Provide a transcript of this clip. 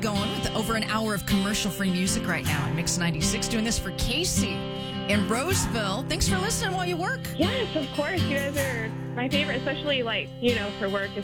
Going with over an hour of commercial-free music right now on Mix 96. Doing this for Casey in Roseville. Thanks for listening while you work. Yes, of course. You guys are my favorite, especially for work.